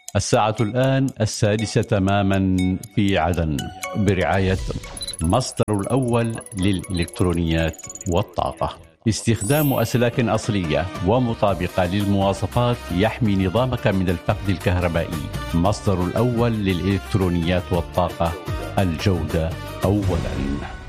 الساعة الآن 6:00 تماما في عدن برعاية مصدر الأول للإلكترونيات والطاقة. استخدام أسلاك أصلية ومطابقة للمواصفات يحمي نظامك من الفقد الكهربائي. مصدر الأول للإلكترونيات والطاقة، الجودة أولاً.